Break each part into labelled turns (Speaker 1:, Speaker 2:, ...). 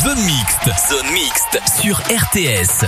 Speaker 1: Zone Mixte sur RTS.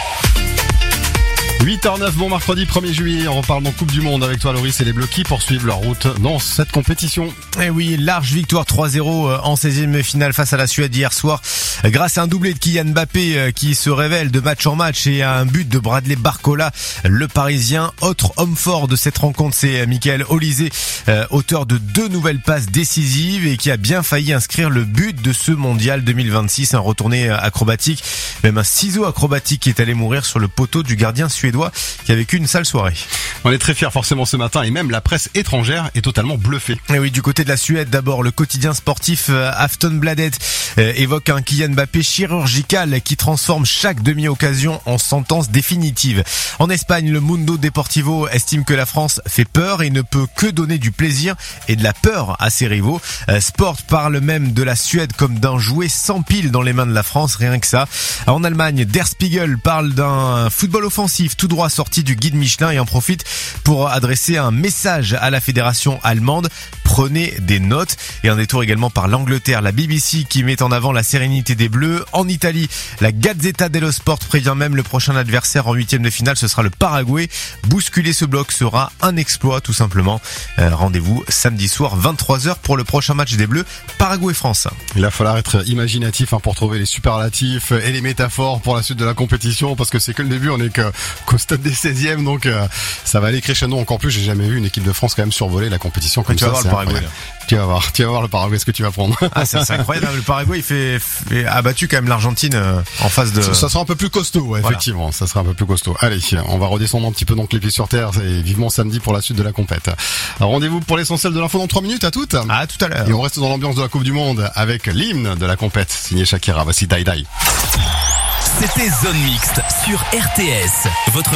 Speaker 2: 8h09, bon mercredi 1er juillet, on reparle donc Coupe du Monde avec toi Loris, et les Bleus qui poursuivent leur route dans cette compétition.
Speaker 3: Et oui, large victoire 3-0 en 16e finale face à la Suède hier soir, grâce à un doublé de Kylian Mbappé qui se révèle de match en match et à un but de Bradley Barcola, le Parisien. Autre homme fort de cette rencontre, c'est Michael Olise, auteur de 2 nouvelles passes décisives et qui a bien failli inscrire le but de ce mondial 2026, un retourné acrobatique, même un ciseau acrobatique qui est allé mourir sur le poteau du gardien suédois qui a vécu une sale soirée.
Speaker 2: On est très fiers forcément ce matin, et même la presse étrangère est totalement bluffée.
Speaker 3: Et oui, du côté de la Suède d'abord, le quotidien sportif Aftonbladet évoque un Kylian Mbappé chirurgical qui transforme chaque demi-occasion en sentence définitive. En Espagne, le Mundo Deportivo estime que la France fait peur et ne peut que donner du plaisir et de la peur à ses rivaux. Sport parle même de la Suède comme d'un jouet sans pile dans les mains de la France, rien que ça. En Allemagne, Der Spiegel parle d'un football offensif tout droit sorti du guide Michelin et en profite pour adresser un message à la fédération allemande. Prenez des notes. Et un détour également par l'Angleterre, la BBC qui met en avant la sérénité des Bleus. En Italie, la Gazzetta dello Sport prévient même le prochain adversaire en 8e de finale, ce sera le Paraguay. Bousculer ce bloc sera un exploit tout simplement. Rendez-vous samedi soir 23h pour le prochain match des Bleus, Paraguay-France.
Speaker 2: Il va falloir être imaginatif pour trouver les superlatifs et les métaphores pour la suite de la compétition, parce que c'est que le début, on est qu'au stade des 16e, donc ça va aller crescendo encore plus. J'ai jamais vu une équipe de France quand même survoler la compétition comme ça.
Speaker 3: Tu vas voir le Paraguay.
Speaker 2: Tu vas voir le Paraguay, ce que tu vas prendre.
Speaker 3: Ah, c'est incroyable. Le Paraguay, il a battu quand même l'Argentine en phase de...
Speaker 2: Ça sera un peu plus costaud, ouais, effectivement. Voilà. Ça sera un peu plus costaud. Allez, on va redescendre un petit peu donc les pieds sur terre et vivement samedi pour la suite de la compète. Alors, rendez-vous pour l'essentiel de l'info dans 3 minutes. À toutes.
Speaker 3: À tout à l'heure.
Speaker 2: Et on reste dans l'ambiance de la Coupe du Monde avec l'hymne de la compète signé Shakira. Voici Die Die.
Speaker 1: C'était Zone Mixte sur RTS. Votre